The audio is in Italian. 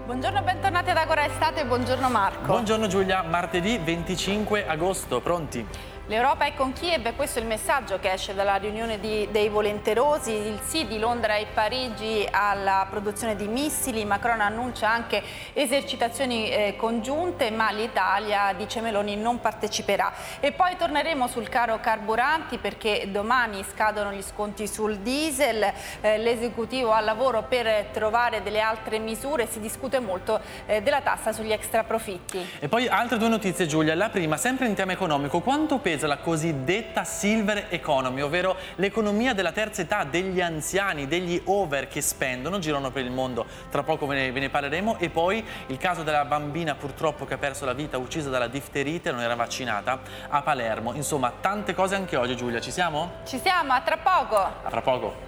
Buongiorno e bentornati ad Agora Estate, buongiorno Marco. Buongiorno Giulia, martedì 25 agosto, pronti? L'Europa è con Kiev, questo è il messaggio che esce dalla riunione dei volenterosi, il sì di Londra e Parigi alla produzione di missili. Macron annuncia anche esercitazioni congiunte, ma l'Italia, dice Meloni, non parteciperà. E poi torneremo sul caro carburanti perché domani scadono gli sconti sul diesel, l'esecutivo al lavoro per trovare delle altre misure, si discute molto della tassa sugli extraprofitti. E poi altre due notizie Giulia, la prima sempre in tema economico, quanto pesa la cosiddetta silver economy, ovvero l'economia della terza età, degli anziani, degli over che spendono, girano per il mondo, tra poco ve ne parleremo. E poi il caso della bambina purtroppo che ha perso la vita uccisa dalla difterite, non era vaccinata, a Palermo. Insomma, tante cose anche oggi Giulia, ci siamo? Ci siamo, a tra poco! A fra poco!